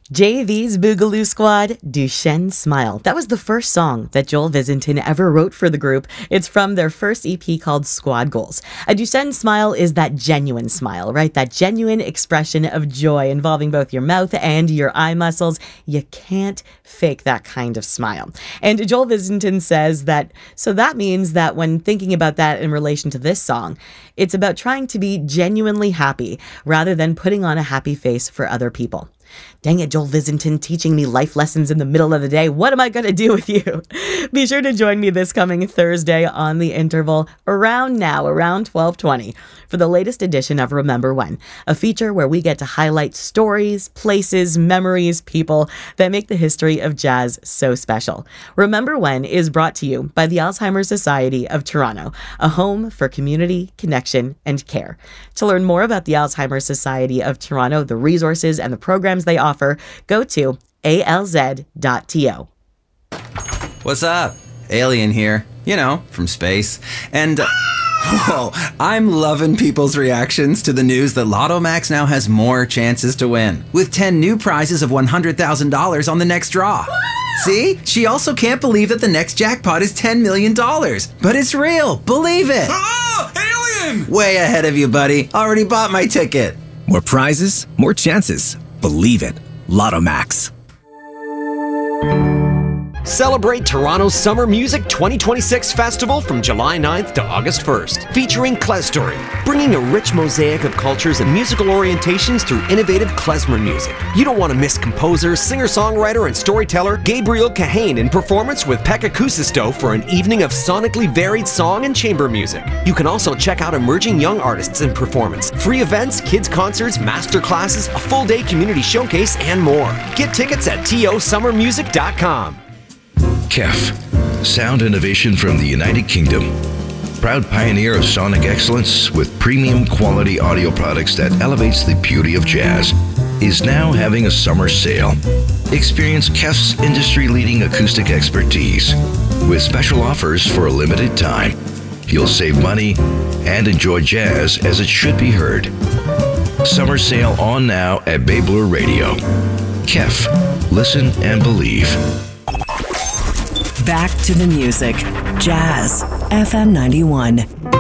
JV's Boogaloo Squad, Duchenne Smile. That was the first song that Joel Visinton ever wrote for the group. It's from their first EP called Squad Goals. A Duchenne smile is that genuine smile, right? That genuine expression of joy involving both your mouth and your eye muscles. You can't fake that kind of smile. And Joel Visinton says that, so that means that when thinking about that in relation to this song, it's about trying to be genuinely happy rather than putting on a happy face for other people. Dang it, Joel Visinton teaching me life lessons in the middle of the day. What am I going to do with you? Be sure to join me this coming Thursday on The Interval around 12:20 for the latest edition of Remember When, a feature where we get to highlight stories, places, memories, people that make the history of jazz so special. Remember When is brought to you by the Alzheimer's Society of Toronto, a home for community, connection, and care. To learn more about the Alzheimer's Society of Toronto, the resources and the programs they offer, go to alz.to. What's up? Alien here. You know, from space. And, whoa, I'm loving people's reactions to the news that Lotto Max now has more chances to win, with 10 new prizes of $100,000 on the next draw. See? She also can't believe that the next jackpot is $10 million. But it's real. Believe it. Ah, alien! Way ahead of you, buddy. Already bought my ticket. More prizes, more chances. Believe it. Lotto Max. Celebrate Toronto's Summer Music 2026 Festival from July 9th to August 1st, featuring Klezstory, bringing a rich mosaic of cultures and musical orientations through innovative klezmer music. You don't want to miss composer, singer-songwriter, and storyteller Gabriel Kahane in performance with Pekka Kuusisto for an evening of sonically varied song and chamber music. You can also check out emerging young artists in performance, free events, kids concerts, master classes, a full-day community showcase, and more. Get tickets at tosummermusic.com. KEF, sound innovation from the United Kingdom. Proud pioneer of sonic excellence with premium quality audio products that elevates the beauty of jazz, is now having a summer sale. Experience KEF's industry-leading acoustic expertise with special offers for a limited time. You'll save money and enjoy jazz as it should be heard. Summer sale on now at Bay Blue Radio. KEF, listen and believe. Back to the music. Jazz FM 91.